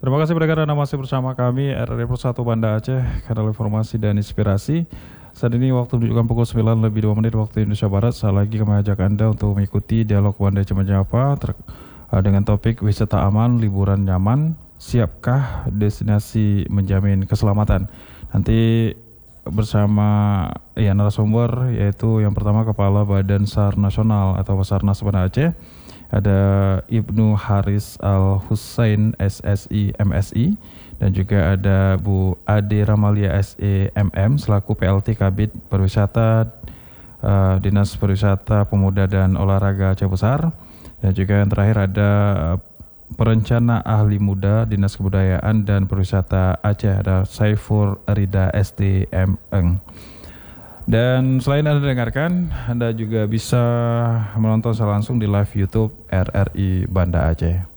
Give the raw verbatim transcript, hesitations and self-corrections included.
Terima kasih pendengar, Anda masih bersama kami R R I Persatu Banda Aceh, kanal informasi dan inspirasi. Saat ini waktu menunjukkan pukul sembilan lebih dua menit waktu Indonesia Barat. Saya lagi kami ajak Anda untuk mengikuti dialog Banda Cemajapa ter- dengan topik wisata aman, liburan nyaman, siapkah destinasi menjamin keselamatan. Nanti bersama ya narasumber, yaitu yang pertama Kepala Badan SAR Nasional atau Basarnas Banda Aceh, ada Ibnu Haris Al Hussein S S I M S I, dan juga ada Bu Ade Ramalia S E M M selaku P L T Kabid Pariwisata uh, Dinas Pariwisata Pemuda dan Olahraga Aceh Besar, dan juga yang terakhir ada uh, Perencana Ahli Muda Dinas Kebudayaan dan Pariwisata Aceh, ada Saifur Rida S D M Eng. Dan selain Anda dengarkan, Anda juga bisa menonton secara langsung di live YouTube R R I Banda Aceh.